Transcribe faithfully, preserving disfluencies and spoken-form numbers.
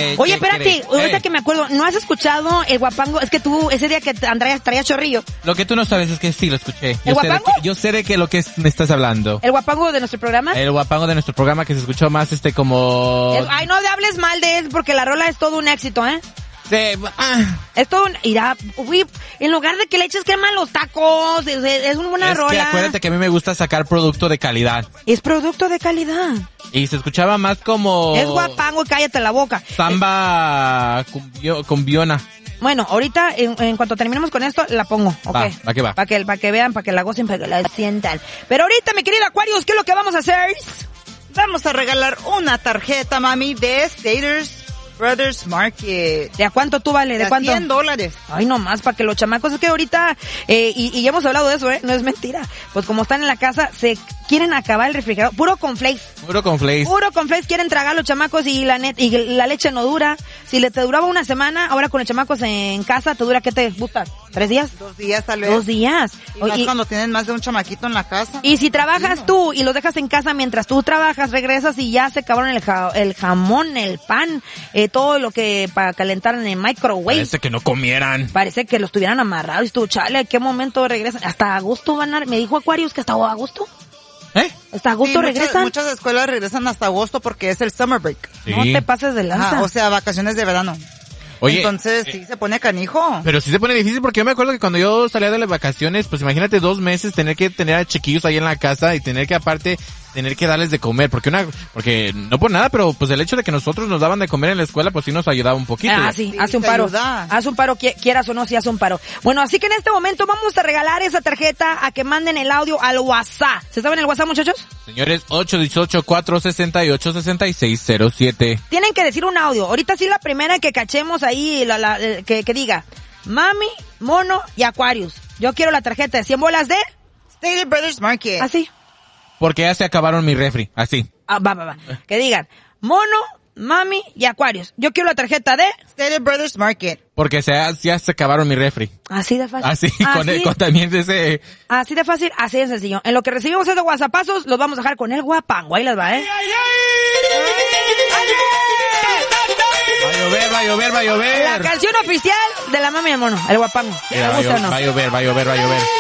¿Qué, Oye, qué espérate, crees? ahorita Eh. que me acuerdo, ¿no has escuchado el guapango? Es que tú, ese día que Andrea traía chorrillo. Lo que tú no sabes es que sí, lo escuché. Yo ¿El sé de guapango? que- Yo sé de que lo que es- me estás hablando. ¿El guapango de nuestro programa? El guapango de nuestro programa que se escuchó más este como... Es- ay, no hables mal de él porque la rola es todo un éxito, ¿eh? de- ah, Es todo un... Irá, uy, en lugar de que le eches crema a los tacos, es, es una buena es que rola. acuérdate que a mí me gusta sacar producto de calidad. Es producto de calidad. Y se escuchaba más como... Es guapango y cállate la boca. Samba cumbio- cumbiona. Bueno, ahorita, en, en cuanto terminemos con esto, la pongo, ¿ok? Va, va que va. Para que, para que vean, para que la gocen, para que la sientan. Pero ahorita, mi querido Aquarius, ¿qué es lo que vamos a hacer? Vamos a regalar una tarjeta, mami, de Staters Brothers Market. ¿De a cuánto tú vale? ¿De, De cuánto? cien dólares. Ay, no más, para que los chamacos, es que ahorita, eh, y, y ya hemos hablado de eso, ¿eh? No es mentira. Pues como están en la casa, se quieren acabar el refrigerador. Puro cornflakes. Puro con flakes. Puro cornflakes quieren tragar los chamacos y la net, y la leche no dura. Si le te duraba una semana, ahora con los chamacos en casa, ¿te dura qué te gusta? ¿Tres días? Dos días tal vez. Dos días. Y más Y- cuando tienen más de un chamaquito en la casa. Y si trabajas tú y los dejas en casa mientras tú trabajas, regresas y ya se acabaron el, ja- el jamón, el pan, eh, todo lo que para calentar en el microwave. Parece que no comieran. Parece que los tuvieran amarrados y tú, chale, ¿a qué momento regresan? Hasta agosto van a... Me dijo Aquarius que hasta agosto. ¿Eh? Hasta agosto Sí, muchas, regresan. muchas escuelas regresan hasta agosto porque es el summer break. Sí. No te pases de lanza. Ah, o sea, vacaciones de verano. Oye, Entonces, sí se pone canijo. pero sí se pone difícil porque yo me acuerdo que cuando yo salía de las vacaciones, pues imagínate dos meses tener que tener a chiquillos ahí en la casa y tener que aparte tener que darles de comer, porque una, porque no por nada, pero pues el hecho de que nosotros nos daban de comer en la escuela, pues sí nos ayudaba un poquito. Ah, sí, Sí, hace un te paro. ayuda. Hace un paro, qui- quieras o no, sí hace un paro. Bueno, así que en este momento vamos a regalar esa tarjeta a que manden el audio al WhatsApp. ¿Se saben el WhatsApp, muchachos? Señores, ocho uno ocho, cuatro seis ocho, seis seis cero siete. Tienen que decir un audio. Ahorita sí la primera que cachemos ahí, la, la, eh, que, que diga, Mami, Mono y Aquarius. Yo quiero la tarjeta de cien bolas de... Staters Brothers Market. Así. Porque ya se acabaron mi refri, así. Ah, va, va, va. Que digan, Mono, Mami y Aquarius. Yo quiero la tarjeta de... Staters Brothers Market. Porque se, ya se acabaron mi refri. Así de fácil. Así, con, el, con también ese... Así de fácil, así de sencillo. En lo que recibimos esos WhatsAppazos, los vamos a dejar con el guapango. Ahí les va, ¿eh? Va a llover, va a llover, va a llover. La canción oficial de la Mami y el Mono, el guapango. Mira, ¿Te va, a gusta o llover, no? va a llover, va a llover, va a llover.